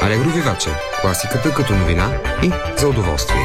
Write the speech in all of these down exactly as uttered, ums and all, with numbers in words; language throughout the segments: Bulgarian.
Алегро Виваче. Класиката като новина и за удоволствие.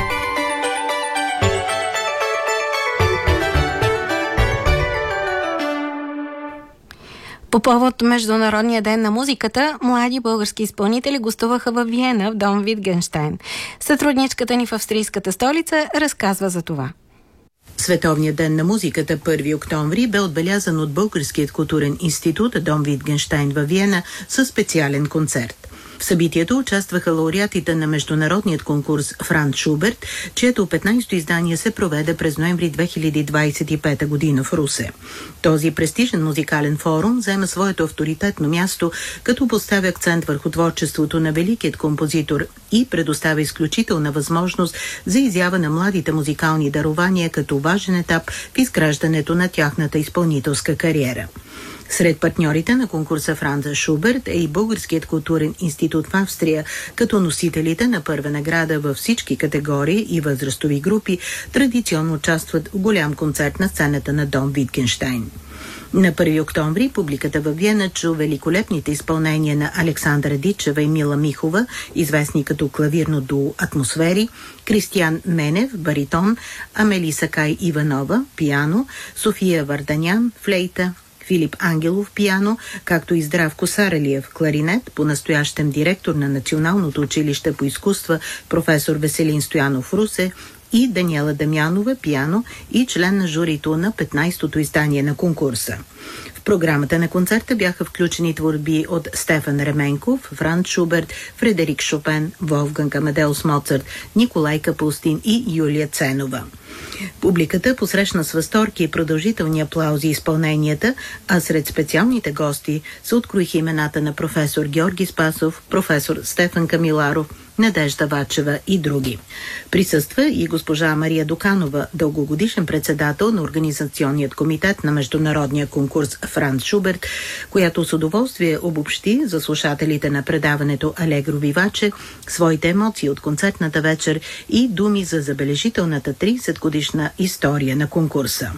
По повод Международния ден на музиката, млади български изпълнители гостуваха във Виена в дом Витгенщайн. Сътрудничката ни в австрийската столица разказва за това. Световният ден на музиката, първи октомври, бе отбелязан от Българският културен институт дом Витгенщайн във Виена със специален концерт. В събитието участваха лауреатите на международният конкурс Франц Шуберт, чието петнайсето издание се проведе през ноември две хиляди двадесет и пета година в Русе. Този престижен музикален форум взема своето авторитетно място, като поставя акцент върху творчеството на великият композитор и предоставя изключителна възможност за изява на младите музикални дарования като важен етап в изграждането на тяхната изпълнителска кариера. Сред партньорите на конкурса Франца Шуберт е и Българският културен институт в Австрия, като носителите на първа награда във всички категории и възрастови групи традиционно участват в голям концерт на сцената на дом Витгенщайн. На първи октомври публиката във Виена чу великолепните изпълнения на Александра Дичева и Мила Михова, известни като клавирно дуо Атмосфери, Кристиян Менев, баритон, Амели Сакай Иванова, пиано, София Варданян, флейта, Филип Ангелов, пиано, както и Здравко Саралиев, кларинет, по-настоящем директор на Националното училище по изкуства, професор Веселин Стоянов Русе, и Даниела Дамянова, пиано и член на журито на петнайсетото издание на конкурса. В програмата на концерта бяха включени творби от Стефан Ременков, Франц Шуберт, Фредерик Шопен, Волфганг Амадеус Моцарт, Николай Капустин и Юлия Ценова. Публиката посрещна с възторг и продължителни аплаузи изпълненията, а сред специалните гости се откроиха имената на професор Георги Спасов, професор Стефан Камиларов, Надежда Вачева и други. Присъства и госпожа Мария Доканова, дългогодишен председател на Организационният комитет на международния конкурс Франц Шуберт, която с удоволствие обобщи за слушателите на предаването Алегро Виваче своите емоции от концертната вечер и думи за забележителната трийсет годишна история на конкурса.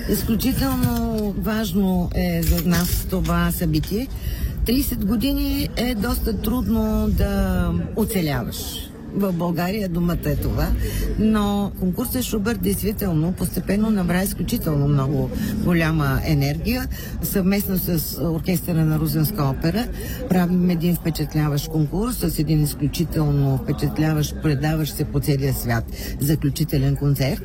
Изключително важно е за нас това събитие. трийсет години е доста трудно да оцеляваш. В България думата е това, но конкурсът Шуберт действително постепенно набра изключително много голяма енергия. Съвместно с оркестъра на Рузенска опера правим един впечатляващ конкурс с един изключително впечатляващ, предаващ се по целия свят заключителен концерт.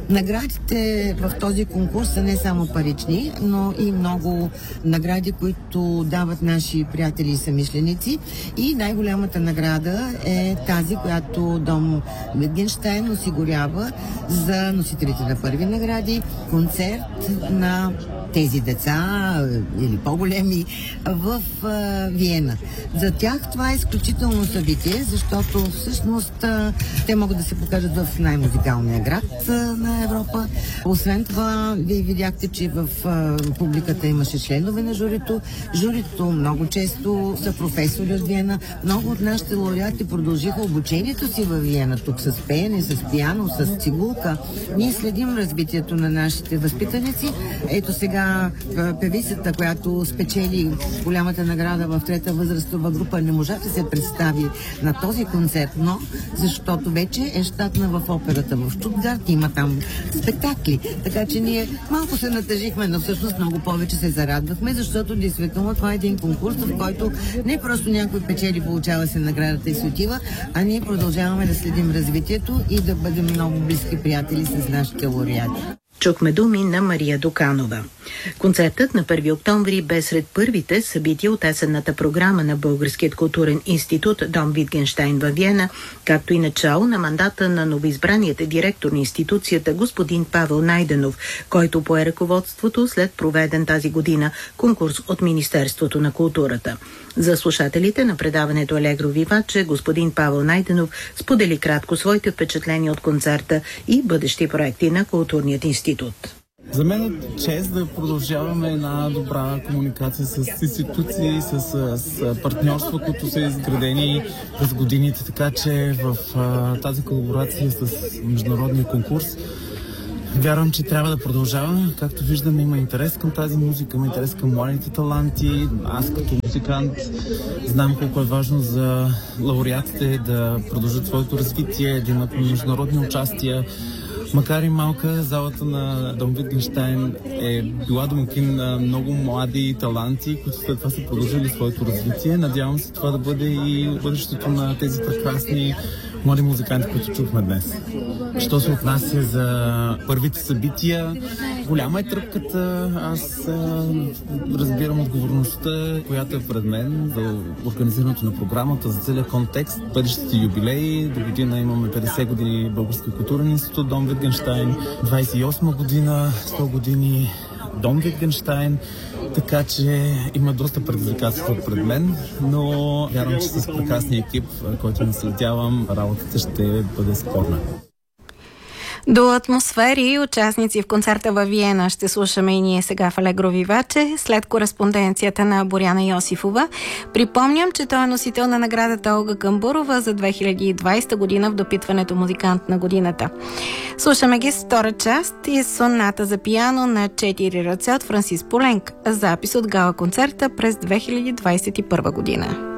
Наградите в този конкурс са не само парични, но и много награди, които дават наши приятели и съмишленици. И най-голямата награда е тази, която която дом Витгенщайн осигурява за носителите на първи награди, концерт на тези деца или по-големи в а, Виена. За тях това е изключително събитие, защото всъщност а, те могат да се покажат в най-музикалния град а, на Европа. Освен това, вие видяхте, че в а, публиката имаше членове на журито. Журито много често са професори от Виена. Много от нашите лауреати продължиха обучението си във Виена, тук с пеене, с пиано, с цигулка. Ние следим развитието на нашите възпитаници. Ето сега певицата, която спечели голямата награда в трета възрастова група, не можа да се представи на този концерт, но защото вече е щатна в операта в Штутгарт, има там спектакли. Така че ние малко се натъжихме, но всъщност много повече се зарадвахме, защото действително това е един конкурс, в който не просто някой печели, получава се наградата и се отива, а ние продължаваме да следим развитието и да бъдем много близки приятели с нашите лауреати. Чухме думи на Мария Доканова. Концертът на първи октомври бе сред първите събития от есенната програма на Българският културен институт дом Витгенщайн във Виена, както и начало на мандата на новоизбраният директор на институцията господин Павел Найденов, който пое ръководството след проведен тази година конкурс от Министерството на културата. За слушателите на предаването Алегро Виваче господин Павел Найденов сподели кратко своите впечатления от концерта и бъдещи проекти на Културният институт. За мен е чест да продължаваме една добра комуникация с институции, с, с партньорства, които са изградени през годините, така че в а, тази колаборация с международния конкурс Вярвам, че трябва да продължаваме. Както виждаме, има интерес към тази музика, има интерес към младите таланти. Аз като музикант знам колко е важно за лауреатите да продължат своето развитие, да имат международни участия. Макар и малка, залата на Дом Витгенщайн е била домакин на много млади таланти, които след това са продължили своето развитие. Надявам се това да бъде и бъдещето на тези прекрасни млади музиканти, които чухме днес. Що се отнася за първите събития, голяма е тръпката. Аз а, разбирам отговорността, която е пред мен за организирането на програмата, за целият контекст, бъдещите юбилеи. До година имаме петдесет години Български културен институт Дом Витгенщайн, двадесет и осма година, сто години Дом Витгенщайн, така че има доста предизвикателства пред мен, но вярвам, че с прекрасния екип, който наследявам, работата ще бъде спорна. До атмосфери и участници в концерта във Виена ще слушаме и ние сега в Алегро Виваче, след кореспонденцията на Боряна Йосифова. Припомням, че той е носител на наградата Олга Камбурова за две хиляди и двадесета година в допитването Музикант на годината. Слушаме ги с втора част и соната за пиано на четири ръце от Франсис Поленк, запис от гала концерта през две хиляди двадесет и първа година.